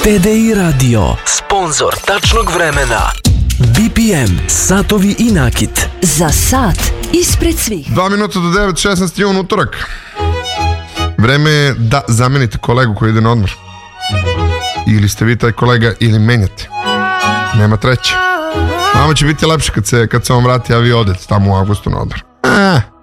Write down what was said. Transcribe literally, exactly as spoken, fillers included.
T D I Radio, sponsor tačnog vremena. B P M, satovi i nakit. Za sat ispred svih. Dva minuta do devet, šesnaesti jun, utorak. Vreme je da zamenite kolegu koji ide na odmor. Ili ste vi taj kolega ili menjate. Nema treće. Vama će biti lepše kad se, kad se vam vrati, a vi odete tamo u avgustu na odmor. Ah.